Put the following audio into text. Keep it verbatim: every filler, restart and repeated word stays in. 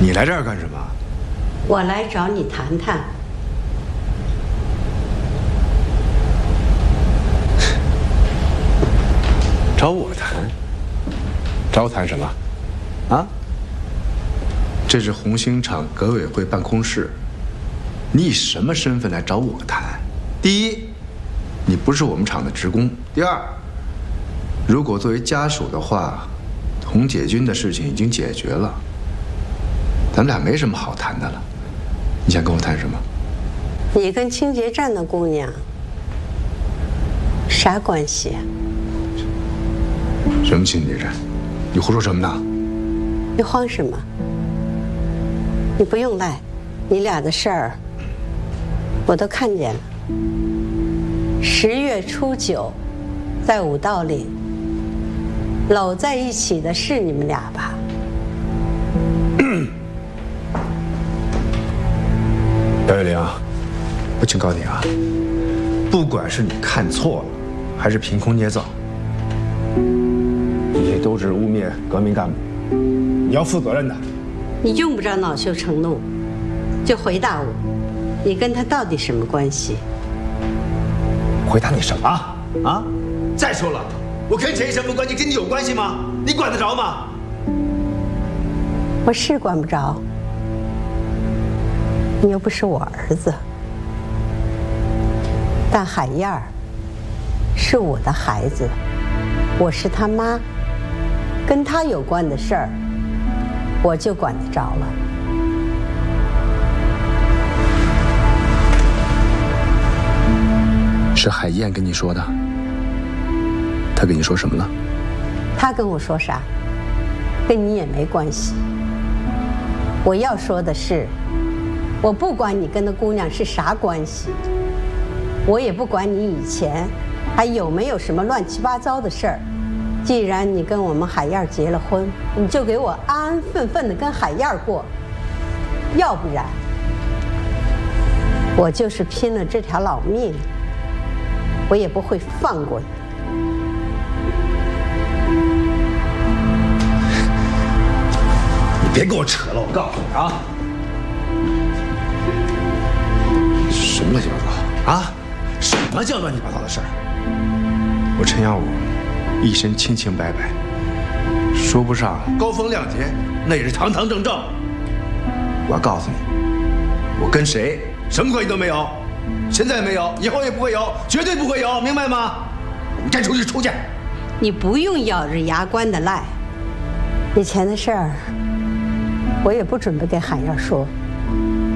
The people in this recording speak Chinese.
你来这儿干什么？ 我来找你谈谈。 找我谈？找我谈什么？啊？这是红星厂革委会办公室，你以什么身份来找我谈？第一，你不是我们厂的职工；第二，如果作为家属的话，童解军的事情已经解决了，咱们俩没什么好谈的了。你想跟我谈什么？ 你跟清洁站的姑娘啥关系？ 什么清洁站？你胡说什么呢？ 你慌什么？你不用赖，你俩的事儿我都看见了。十月初九，在五道岭搂在一起的是你们俩吧？ 姚月玲，我警告你啊，不管是你看错了，还是凭空捏造，这些都是污蔑革命干部，你要负责任的。 你用不着恼羞成怒，就回答我，你跟他到底什么关系？ 回答你什么啊？再说了，我跟谁什么关系？跟你有关系吗？你管得着吗？ 我是管不着，你又不是我儿子。但海燕儿是我的孩子，我是他妈，跟他有关的事儿，我就管得着了。 是海燕跟你说的？她跟你说什么了？ 他跟我说啥，跟你也没关系。我要说的是，我不管你跟那姑娘是啥关系，我也不管你以前还有没有什么乱七八糟的事儿。既然你跟我们海燕结了婚，你就给我安安分分的跟海燕过，要不然我就是拼了这条老命，我也不会放过你。 你别跟我扯了，我告诉你啊！什么乱七八糟啊？什么叫乱七八糟的事儿？我陈耀武一身清清白白，说不上高风亮节，那也是堂堂正正。我要告诉你，我跟谁什么关系都没有，现在没有，以后也不会有，绝对不会有，明白吗？你该出去出去。 你不用咬着牙关的赖，以前的事儿，我也不准备跟海燕说。